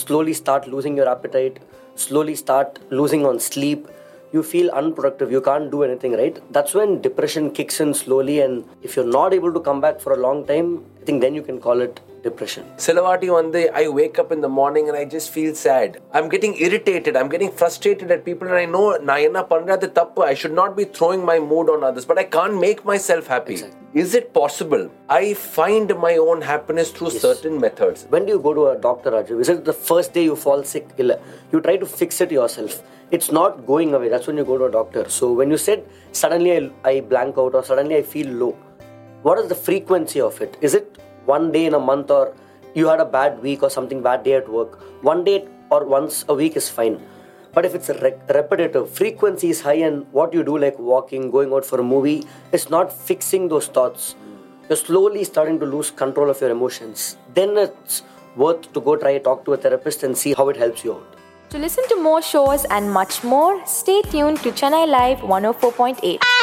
slowly start losing your appetite, slowly start losing on sleep. You feel unproductive, you can't do anything, right? That's when depression kicks in slowly, and if you're not able to come back for a long time, I think then you can call it depression. Silavati, one day I wake up in the morning and I just feel sad. I'm getting irritated, I'm getting frustrated at people, and I know I should not be throwing my mood on others, but I can't make myself happy. Exactly. Is it possible? I find my own happiness through certain methods. When do you go to a doctor, Raju? Is it the first day you fall sick? You try to fix it yourself. It's not going away. That's when you go to a doctor. So when you said, suddenly I blank out or suddenly I feel low, what is the frequency of it? Is it one day in a month, or you had a bad week or something bad day at work? One day or once a week is fine. But if it's repetitive, frequency is high, and what you do, like walking, going out for a movie, is not fixing those thoughts. You're slowly starting to lose control of your emotions. Then it's worth to go talk to a therapist and see how it helps you out. To listen to more shows and much more, stay tuned to Chennai Live 104.8.